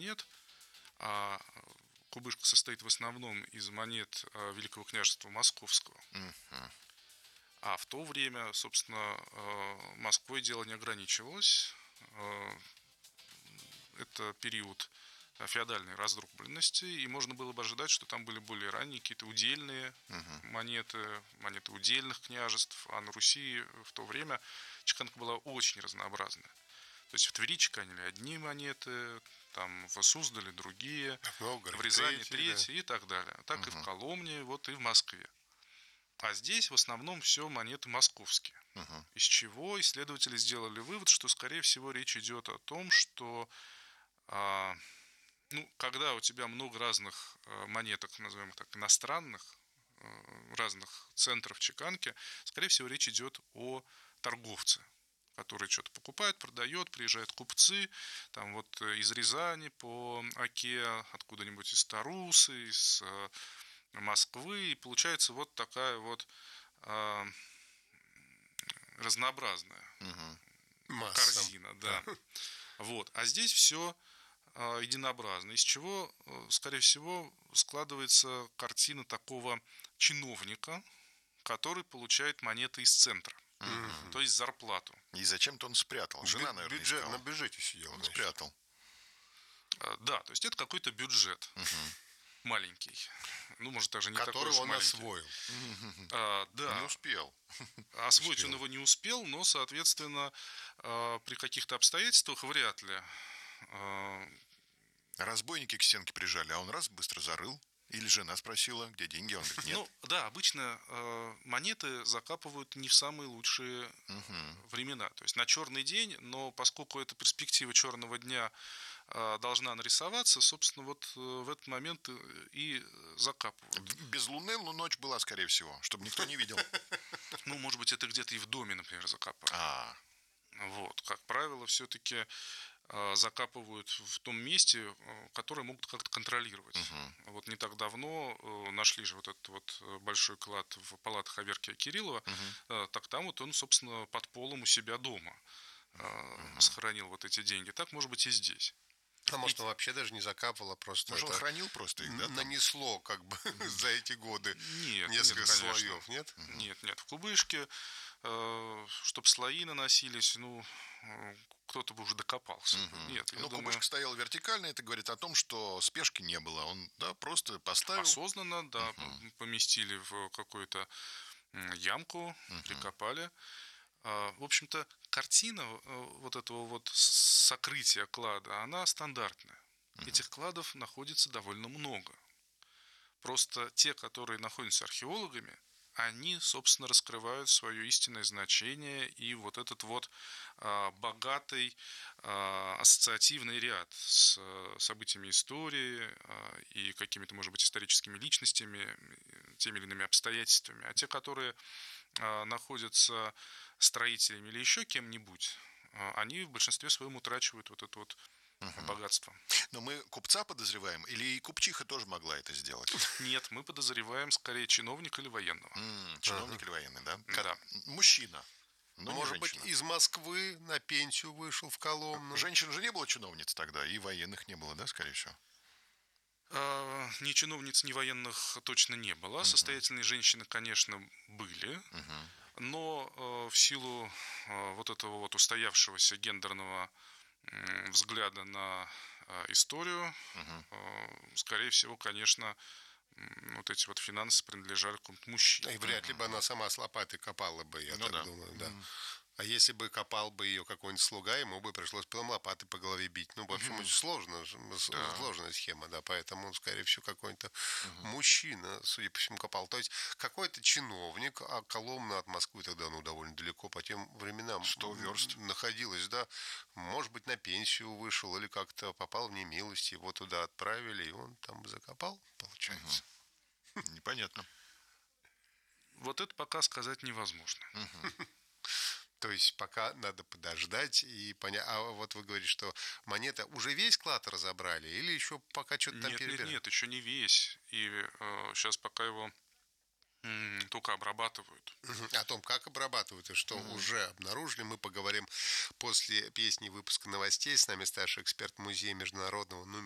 монет, а кубышка состоит в основном из монет Великого княжества Московского. А в то время, собственно, Москвой дело не ограничивалось. Это период феодальной раздробленности, и можно было бы ожидать, что там были более ранние какие-то удельные монеты удельных княжеств, а на Руси в то время чеканка была очень разнообразная. То есть в Твери чеканили одни монеты, там в Суздале другие, в Рязани третьи, да, и так далее. Так и в Коломне, вот и в Москве. А здесь в основном все монеты московские. Из чего исследователи сделали вывод, что, скорее всего, речь идет о том, что когда у тебя много разных монеток, назовем их так, иностранных, разных центров чеканки, скорее всего, речь идет о торговце, который что-то покупает, продает, приезжают купцы, там вот из Рязани по Оке, откуда-нибудь из Тарусы, из Москвы, и получается вот такая вот разнообразная корзина, да. Вот. А здесь все единообразно, из чего, скорее всего, складывается картина такого чиновника, который получает монеты из центра, то есть зарплату. И зачем-то он спрятал. Жена, наверное, искала. На бюджете сидел. Он спрятал. Да, то есть это какой-то бюджет маленький. Может, даже не такой уж маленький. Который он освоил. Да. Не успел. Освоить он его не успел, но, соответственно, при каких-то обстоятельствах вряд ли. Разбойники к стенке прижали, а он раз быстро зарыл. Или жена спросила, где деньги, он говорит, нет. Да, обычно монеты закапывают не в самые лучшие времена. То есть на черный день, но поскольку эта перспектива черного дня должна нарисоваться, собственно, вот в этот момент и закапывают. Без луны, но ночь была, скорее всего, чтобы никто не видел. Может быть, это где-то и в доме, например, закапывают. Вот, как правило, все-таки закапывают в том месте, которое могут как-то контролировать. Вот не так давно нашли же вот этот вот большой клад в палатах Аверкия Кириллова, так там вот он, собственно, под полом у себя дома сохранил вот эти деньги. Так, может быть, и здесь. А может, он вообще даже не закапывал, а просто он хранил просто их, да? Нанесло как бы за эти годы несколько слоев, нет? Нет. В кубышке, чтобы слои наносились, кто-то бы уже докопался. Нет, я думаю, кубышка стояла вертикально, это говорит о том, что спешки не было. Он, просто поставил. Осознанно, да, поместили в какую-то ямку, прикопали. В общем-то, картина вот этого вот сокрытия клада, она стандартная. Этих кладов находится довольно много. Просто те, которые находятся археологами, они, собственно, раскрывают свое истинное значение и вот этот вот богатый ассоциативный ряд с событиями истории и какими-то, может быть, историческими личностями, теми или иными обстоятельствами. А те, которые находятся строителями или еще кем-нибудь, они в большинстве своем утрачивают вот это вот богатство. Но мы купца подозреваем, или и купчиха тоже могла это сделать? Нет, мы подозреваем скорее чиновника или военного. Чиновник или военный, да? Да. Мужчина. Может быть, из Москвы на пенсию вышел в Коломну. Женщин же не было чиновниц тогда, и военных не было, да, скорее всего? Ни чиновниц, ни военных точно не было. Состоятельные женщины, конечно, были. Но в силу вот этого вот устоявшегося гендерного взгляда на историю, скорее всего, конечно, вот эти вот финансы принадлежали какому-то мужчине. И вряд ли бы она сама с лопатой копала бы, я так думаю, да. А если бы копал бы ее какой-нибудь слуга, ему бы пришлось потом лопатой по голове бить. В общем, очень сложная схема, да, поэтому, скорее всего, какой-то мужчина, судя по всему, копал. То есть какой-то чиновник, а Коломна от Москвы тогда, довольно далеко по тем временам 100 верст находилась, да, может быть, на пенсию вышел или как-то попал в немилость, его туда отправили, и он там закопал, получается. Непонятно. Вот это пока сказать невозможно. То есть пока надо подождать и понять. А вот вы говорите, что монета уже весь клад разобрали или еще пока что-то там перебирают? Нет, еще не весь. И сейчас пока его только обрабатывают. О том, как обрабатывают и что уже обнаружили, мы поговорим после песни выпуска новостей. С нами старший эксперт Музея международного